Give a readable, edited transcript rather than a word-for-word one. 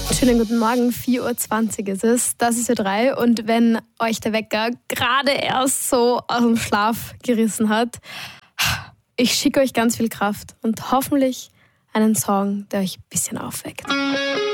Schönen guten Morgen, 4.20 Uhr ist es. Das ist Ö3 und wenn euch der Wecker gerade erst so aus dem Schlaf gerissen hat, ich schicke euch ganz viel Kraft und hoffentlich einen Song, der euch ein bisschen aufweckt.